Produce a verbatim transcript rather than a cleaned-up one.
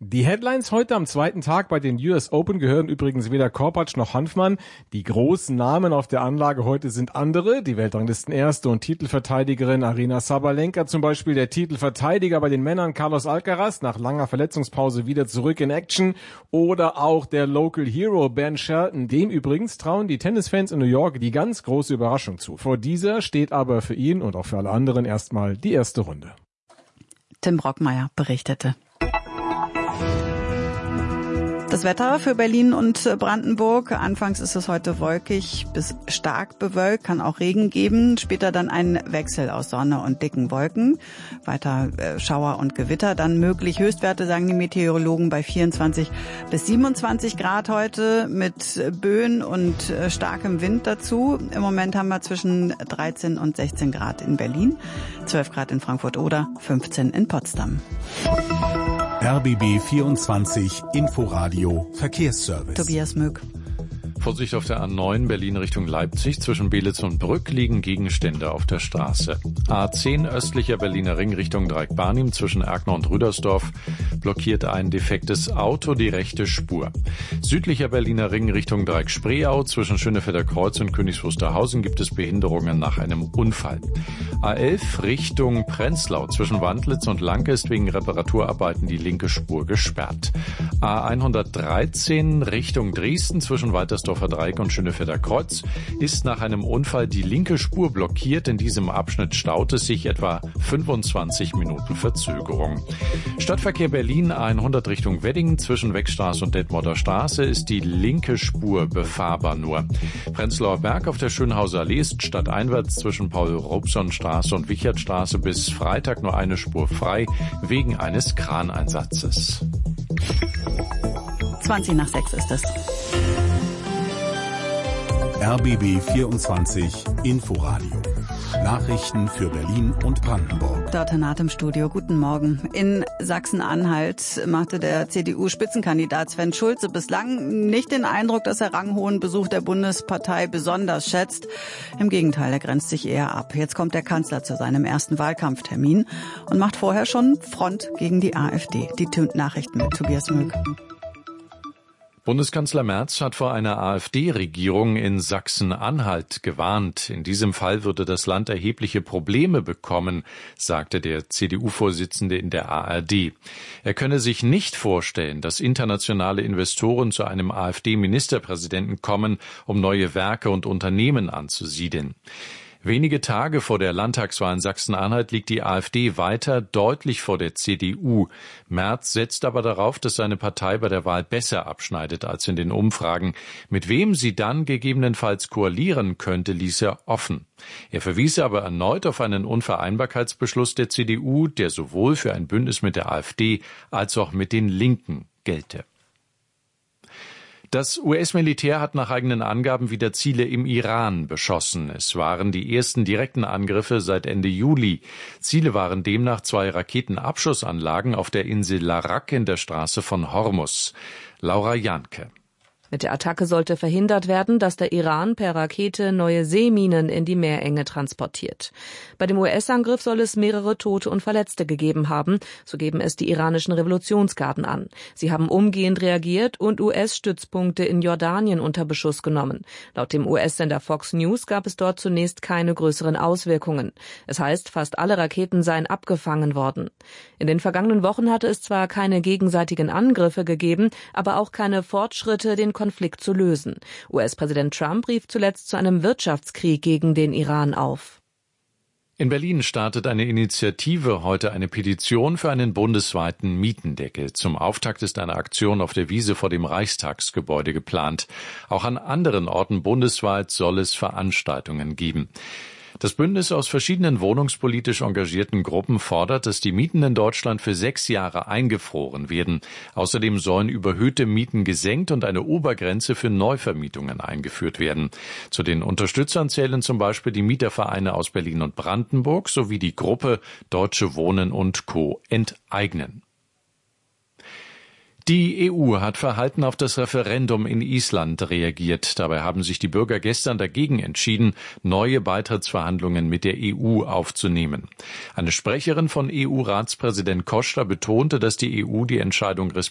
Die Headlines heute am zweiten Tag bei den U S Open gehören übrigens weder Korpatsch noch Hanfmann. Die großen Namen auf der Anlage heute sind andere. Die Weltranglistenerste und Titelverteidigerin Aryna Sabalenka zum Beispiel. Der Titelverteidiger bei den Männern Carlos Alcaraz nach langer Verletzungspause wieder zurück in Action. Oder auch der Local Hero Ben Shelton. Dem übrigens trauen die Tennisfans in New York die ganz große Überraschung zu. Vor dieser steht aber für ihn und auch für alle anderen erstmal die erste Runde. Tim Brockmeier berichtete. Das Wetter für Berlin und Brandenburg. Anfangs ist es heute wolkig bis stark bewölkt, kann auch Regen geben. Später dann ein Wechsel aus Sonne und dicken Wolken. Weiter äh, Schauer und Gewitter dann möglich. Höchstwerte, sagen die Meteorologen, bei vierundzwanzig bis siebenundzwanzig Grad heute mit Böen und äh, starkem Wind dazu. Im Moment haben wir zwischen dreizehn und sechzehn Grad in Berlin, zwölf Grad in Frankfurt oder fünfzehn in Potsdam. R B B vierundzwanzig Inforadio Verkehrsservice. Tobias Möck. Vorsicht auf der A neun Berlin Richtung Leipzig. Zwischen Belitz und Brück liegen Gegenstände auf der Straße. A zehn östlicher Berliner Ring Richtung Dreieck-Barnim zwischen Erkner und Rüdersdorf blockiert ein defektes Auto die rechte Spur. Südlicher Berliner Ring Richtung Dreieck-Spreeau zwischen Schönefelder Kreuz und Königs Wusterhausen gibt es Behinderungen nach einem Unfall. A elf Richtung Prenzlau zwischen Wandlitz und Lanke ist wegen Reparaturarbeiten die linke Spur gesperrt. A hundertdreizehn Richtung Dresden zwischen Waltersdorfer Dreieck und Schönefelder Kreuz ist nach einem Unfall die linke Spur blockiert. In diesem Abschnitt staut es sich etwa fünfundzwanzig Minuten Verzögerung. Stadtverkehr Berlin A hundert Richtung Wedding zwischen Weckstraße und Detmolder Straße ist die linke Spur befahrbar nur. Prenzlauer Berg auf der Schönhauser Allee ist stadteinwärts zwischen Paul-Robson-Straße und Wichertstraße bis Freitag nur eine Spur frei wegen eines Kraneinsatzes. zwanzig nach sechs ist es. R B B vierundzwanzig Inforadio. Nachrichten für Berlin und Brandenburg. Dort Herr Naht im Studio. Guten Morgen. In Sachsen-Anhalt machte der C D U-Spitzenkandidat Sven Schulze bislang nicht den Eindruck, dass er ranghohen Besuch der Bundespartei besonders schätzt. Im Gegenteil, er grenzt sich eher ab. Jetzt kommt der Kanzler zu seinem ersten Wahlkampftermin und macht vorher schon Front gegen die AfD. Die Nachrichten mit Tobias Möck. Bundeskanzler Merz hat vor einer AfD-Regierung in Sachsen-Anhalt gewarnt. In diesem Fall würde das Land erhebliche Probleme bekommen, sagte der C D U-Vorsitzende in der A R D. Er könne sich nicht vorstellen, dass internationale Investoren zu einem AfD-Ministerpräsidenten kommen, um neue Werke und Unternehmen anzusiedeln. Wenige Tage vor der Landtagswahl in Sachsen-Anhalt liegt die AfD weiter deutlich vor der C D U. Merz setzt aber darauf, dass seine Partei bei der Wahl besser abschneidet als in den Umfragen. Mit wem sie dann gegebenenfalls koalieren könnte, ließ er offen. Er verwies aber erneut auf einen Unvereinbarkeitsbeschluss der C D U, der sowohl für ein Bündnis mit der AfD als auch mit den Linken gelte. Das U S-Militär hat nach eigenen Angaben wieder Ziele im Iran beschossen. Es waren die ersten direkten Angriffe seit Ende Juli. Ziele waren demnach zwei Raketenabschussanlagen auf der Insel Larak in der Straße von Hormuz. Laura Janke. Mit der Attacke sollte verhindert werden, dass der Iran per Rakete neue Seeminen in die Meerenge transportiert. Bei dem U S-Angriff soll es mehrere Tote und Verletzte gegeben haben, so geben es die iranischen Revolutionsgarden an. Sie haben umgehend reagiert und U S-Stützpunkte in Jordanien unter Beschuss genommen. Laut dem U S-Sender Fox News gab es dort zunächst keine größeren Auswirkungen. Es heißt, fast alle Raketen seien abgefangen worden. In den vergangenen Wochen hatte es zwar keine gegenseitigen Angriffe gegeben, aber auch keine Fortschritte, den Konflikt zu lösen. U S-Präsident Trump rief zuletzt zu einem Wirtschaftskrieg gegen den Iran auf. In Berlin startet eine Initiative heute eine Petition für einen bundesweiten Mietendeckel. Zum Auftakt ist eine Aktion auf der Wiese vor dem Reichstagsgebäude geplant. Auch an anderen Orten bundesweit soll es Veranstaltungen geben. Das Bündnis aus verschiedenen wohnungspolitisch engagierten Gruppen fordert, dass die Mieten in Deutschland für sechs Jahre eingefroren werden. Außerdem sollen überhöhte Mieten gesenkt und eine Obergrenze für Neuvermietungen eingeführt werden. Zu den Unterstützern zählen zum Beispiel die Mietervereine aus Berlin und Brandenburg sowie die Gruppe Deutsche Wohnen und Co. enteignen. Die E U hat verhalten auf das Referendum in Island reagiert. Dabei haben sich die Bürger gestern dagegen entschieden, neue Beitrittsverhandlungen mit der E U aufzunehmen. Eine Sprecherin von E U-Ratspräsident Costa betonte, dass die E U die Entscheidung respektiert.